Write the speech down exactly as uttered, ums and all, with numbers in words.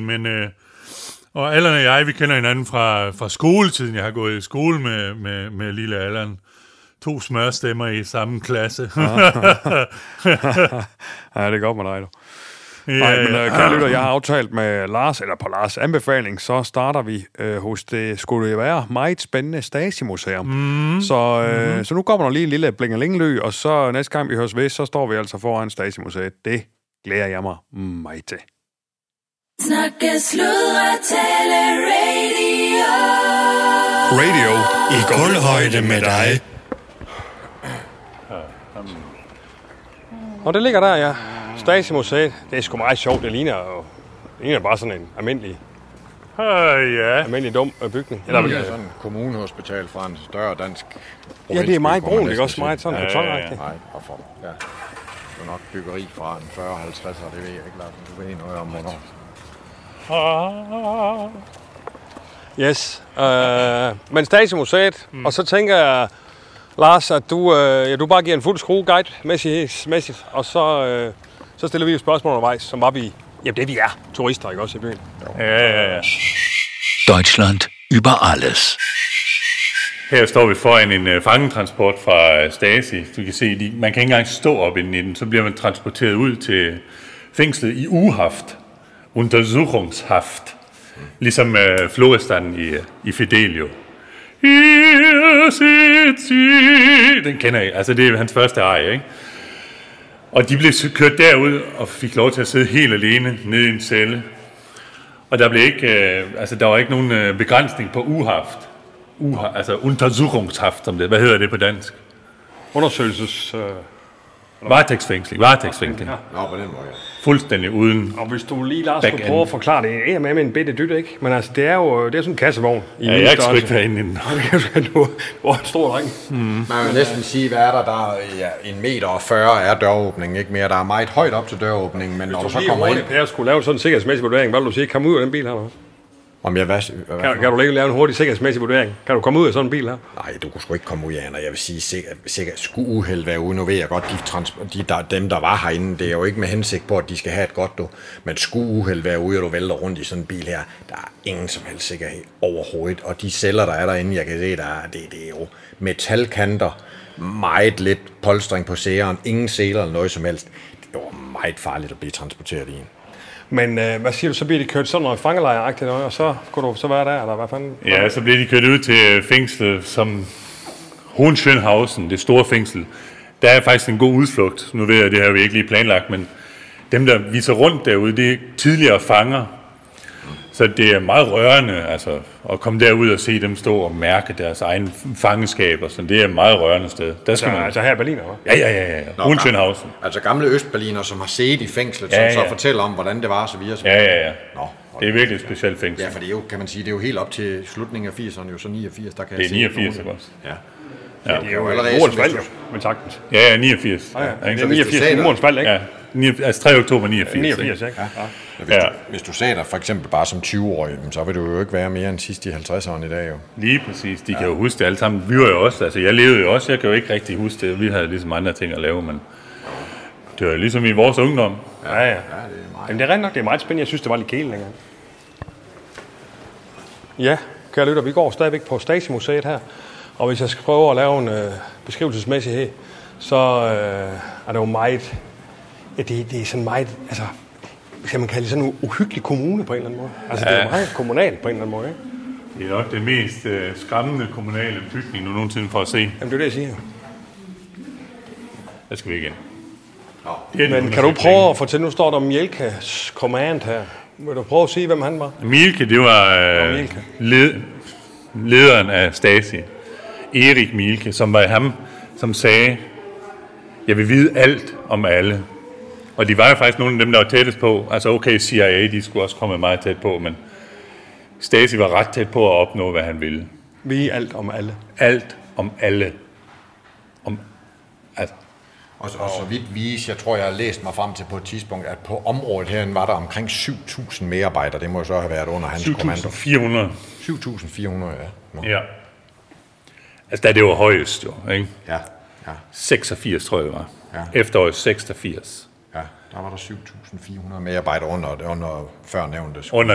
men... Øh, og Allan og jeg, vi kender hinanden fra, fra skoletiden. Jeg har gået i skole med, med, med lille Allan. To smørstemmer i samme klasse. Ja, det går med dig, du. Nej, men øh, kære lytter, jeg har aftalt med Lars, eller på Lars' anbefaling, så starter vi øh, hos det, skulle det være, meget spændende Stasi-museum. Mm. Så, øh, mm-hmm. så nu kommer der lige en lille blingelinglø, og så næste gang vi høres ved, så står vi altså foran Stasi-museet. Det glæder jeg mig meget til. Snakke, sludre, tale, radio. Radio i gulvhøjde med dig. Og det ligger der, ja. Stasi-museet. Det er sgu meget sjovt. Det ligner jo det ligner bare sådan en almindelig, uh, ja. almindelig dum bygning. Eller det er sådan en kommunehospital fra en større dansk ja, det er meget brun. Det er også meget sådan ja, betonagtigt. Nej, og for, ja. Det er nok byggeri fra en fyrre halvtreds, det ved jeg ikke, Lars. Du ved noget om, hvornår. Yes. Øh, men Stasi-museet, mm. og så tænker jeg, Lars, at du, øh, ja, du bare giver en fuld skrue guide mæssigt, og så, øh, så stiller vi jo spørgsmål undervejs, som var vi, jamen det vi er, turister, ikke også i byen? Ja, ja, ja. Deutschland über alles. Her står vi foran en uh, fangetransport fra uh, Stasi. Du kan se, de, man kan ikke engang stå op inden i den, så bliver man transporteret ud til fængslet i ugehaft. Untersuchungshaft. Ligesom uh, Florestan i, uh, i Fidelio. Hier sit sie. Den kender jeg. Altså, det er hans første arie, ikke? Og de blev kørt derud og fik lov til at sidde helt alene nede i en celle. Og der blev ikke, uh, altså, der var ikke nogen uh, begrænsning på ugehaft. Uha, altså Untersuchungshaft, som det. Hvad hedder det på dansk? Undersøgelses... Øh... Varetægtsfængsling. Varetægtsfængsling. Ja. Nå, på den måde, ja. Fuldstændig uden... Og hvis du lige, Lars, skulle prøve at forklare det, er med med en bitte dyt, ikke? Men altså, det er jo det er sådan en kassevogn. I ja, jeg kan ikke være inde i den. Du er en stor dreng. Mm. Man vil næsten sige, hvad er der? Der er ja, en meter og fyrre er døråbningen, ikke mere. Der er meget højt op til døråbningen, men hvis når du så kommer ind... Per skulle lave sådan en sikkerhedsmæssig vurdering, hvad vil du sige? Kom ud af den bil her, nu? Om jeg hvad, hvad kan, kan du ikke lave en hurtig sikkerhedsmæssig vurdering? Kan du komme ud af sådan en bil her? Nej, du kunne sgu ikke komme ud af, når jeg vil sige, sikker, sikker, skulle uheld være ude. Nu ved jeg godt, de, trans, de der, dem der var herinde, det er jo ikke med hensigt på, at de skal have et godt, du. Men skulle uheld være ude, og du vælter rundt i sådan en bil her, der er ingen som helst sikkerhed overhovedet. Og de celler, der er derinde, jeg kan se, der er, det, det er jo metalkanter, meget lidt polstring på særen, ingen seler eller noget som helst. Det er jo meget farligt at blive transporteret i en. Men øh, hvad siger du, så bliver de kørt sådan noget fangelejragtigt, og så kunne du så være der, eller hvad fanden? Ja, så bliver de kørt ud til fængslet som Hohenschönhausen, det store fængsel. Der er faktisk en god udflugt. Nu ved jeg, det har vi ikke lige planlagt, men dem, der viser rundt derude, det er tidligere fanger. Så det er meget rørende, altså, at komme derud og se dem stå og mærke deres egen fangeskab, og sådan. Det er et meget rørende sted. Der skal altså, man... altså her i Berlin, eller Ja, ja, ja, ja. Hohenschönhausen. Altså gamle Østberliner, som har set i fængslet, ja, ja. som så fortæller om, hvordan det var, og så videre. Ja, ja, ja. Nå, det er virkelig et specielt fængsel. Ja, for det er jo, kan man sige, det er jo helt op til slutningen af firserne, jo så niogfirs, der kan det er niogfirs, ikke også? Ja. Ja, ja, det er jo allerede murens fald, jo, men sagtens. Ja, ja, niogfirs. Ja, ja. Ja, det er niogfirs, murens fald, ikke? Ja, altså tre oktober niogfirs. niogfirs, ikke? Ja. Ja. Hvis, ja. Du, hvis du sagde dig for eksempel bare som tyve-årig, så vil du jo ikke være mere end sidst i halvtredserne i dag, jo. Lige præcis. De ja. kan jo huske det alle sammen. Vi var jo også, altså jeg levede jo også, jeg kan jo ikke rigtig huske det. Vi havde ligesom andre ting at lave, men det var jo ligesom i vores ungdom. Ja, ja. ja det, er meget... Jamen, det er rent nok, det er meget spændende. Jeg synes, det var lidt kedeligt længere. Ja, kære lytter, vi går stadigvæk på Stasi-museet her. Og hvis jeg skal prøve at lave en øh, beskrivelsesmæssighed, så øh, er det jo meget... Ja, det, det er sådan meget... Altså, skal man kalde det sådan en uhyggelig kommune på en eller anden måde? Altså, ja. Det er meget kommunalt på en eller anden måde, ikke? Det er nok det mest øh, skræmmende kommunale bygning, du nogensinde får at se. Jamen, det er det, jeg siger. Der skal vi igen. Nå. Men kan du prøve at fortælle, nu står der Mielkes command her. Vil du prøve at sige, hvem han var? Mielke, det var øh, led, lederen af Stasi. Erik Mielke, som var ham, som sagde, jeg vil vide alt om alle. Og de var jo faktisk nogle af dem, der var tættest på. Altså okay, C I A, de skulle også komme meget tæt på, men Stasi var ret tæt på at opnå, hvad han ville. Vide alt om alle. Alt om alle. Om, altså. Og, og så vidt vis, jeg tror, jeg har læst mig frem til på et tidspunkt, at på området herinde var der omkring syv tusind medarbejdere. Det må jo så have været under hans kommando. syv tusind fire hundrede. syv tusind fire hundrede, ja. Nå. Ja. Altså, da det var højest jo, ikke? Ja, ja. seksogfirs, tror jeg det var. Ja. Efteråret seksogfirs. Ja, der var der syv tusind fire hundrede medarbejdere under, under før nævnte. Under